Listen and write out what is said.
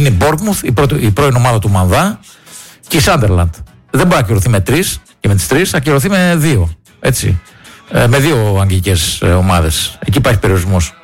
Είναι η Bournemouth, η πρώην ομάδα του Μανδά, και η Sunderland. Δεν μπορεί να ακυρωθεί με 3 και με τις 3, ακυρωθεί με 2. Έτσι. Με 2 αγγλικές ομάδες. Εκεί υπάρχει περιορισμός.